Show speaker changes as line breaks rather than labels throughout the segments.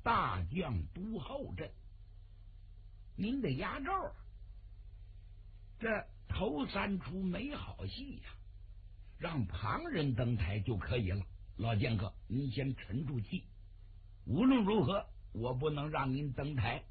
大将督后阵，您得压轴啊！这头3出没好戏呀，让旁人登台就可以了。老剑客，您先沉住气，无论如何，我不能让您登台。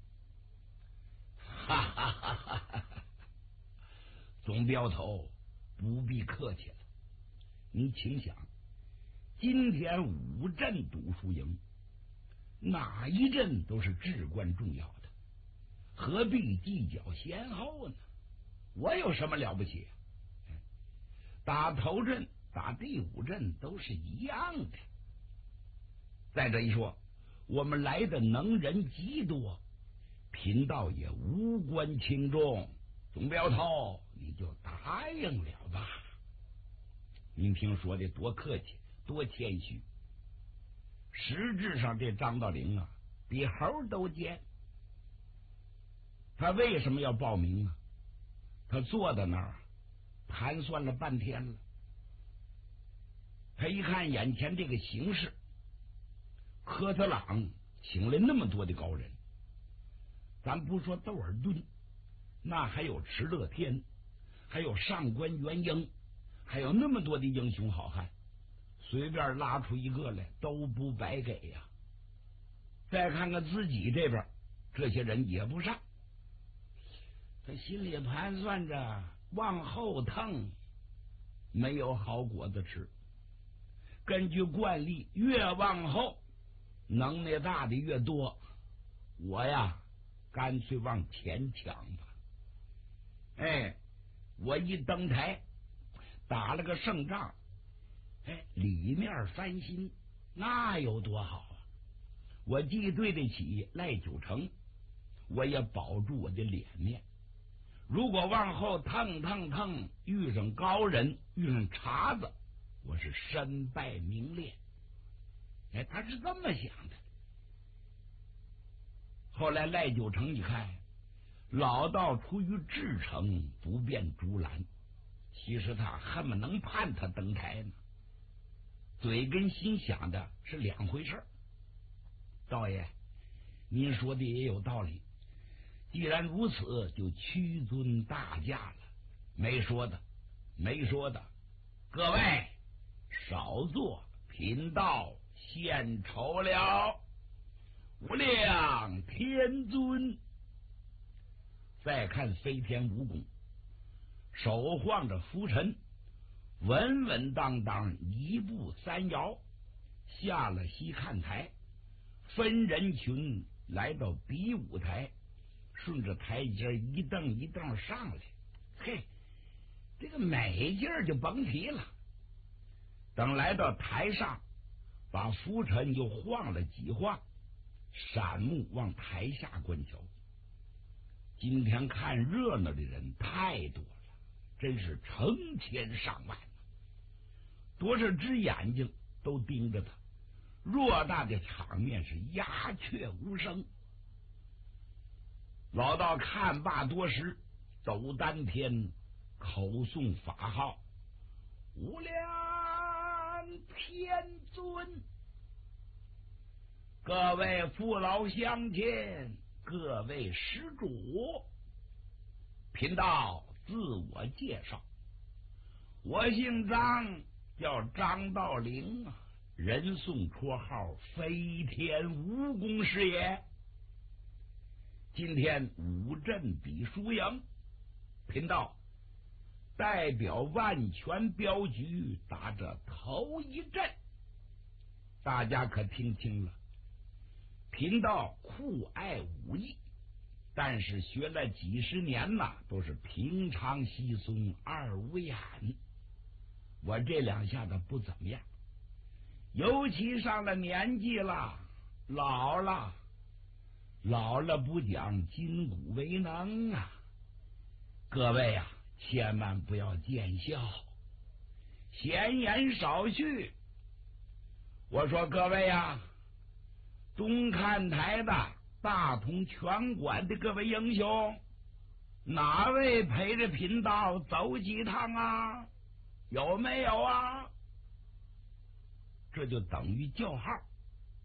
哈哈哈哈哈！总镖头不必客气了，你请想，今天5阵赌输赢，哪一阵都是至关重要的，何必计较先后呢？我有什么了不起啊？打头阵打第5阵都是一样的。再者一说，我们来的能人极多，贫道也无关轻重，总镖头你就答应了吧。您听说的多客气多谦虚，实质上这张道陵啊比猴都奸。他为什么要报名啊？他坐在那儿盘算了半天了，他一看眼前这个形势，科特朗请了那么多的高人，咱不说窦尔敦，那还有池乐天，还有上官元英，还有那么多的英雄好汉，随便拉出一个来都不白给呀。再看看自己这边，这些人也不上，他心里盘算着往后腾没有好果子吃。根据惯例，越往后能耐大的越多，我呀干脆往前抢吧。我一登台打了个胜仗，里面翻新，那有多好啊！我既对得起赖九成，我也保住我的脸面。如果往后腾遇上高人，遇上茬子，我是身败名裂。他是这么想的。后来赖九成一看，老道出于至诚，不便阻拦，其实他恨不能盼他登台呢，嘴跟心想的是两回事。道爷，您说的也有道理，既然如此，就屈尊大驾了。没说的，各位少坐，贫道献丑了。无量天尊。再看飞天蜈蚣，手晃着拂尘，稳稳当当一步3摇，下了西看台，分人群来到比武台，顺着台阶一蹬一蹬上来，这个美劲儿就甭提了。等来到台上，把拂尘又晃了几晃，闪目往台下观瞧。今天看热闹的人太多了，真是成千上万，多少只眼睛都盯着他，偌大的场面是鸦雀无声。老道看罢多时，抖丹田，口诵法号：无量天尊。各位父老乡亲，各位施主，贫道自我介绍，我姓张，叫张道陵啊，人送绰号飞天蜈蚣师爷。今天5阵比输赢，贫道代表万全镖局打这头1阵，大家可听清了。贫道酷爱武艺，但是学了几十年呐，都是平常稀松二五眼，我这2下子不怎么样，尤其上了年纪了，老了不讲筋骨为能啊！各位啊，千万不要见笑，闲言少叙。我说各位啊，东看台的大同拳馆的各位英雄，哪位陪着贫道走几趟啊？有没有啊？这就等于叫号。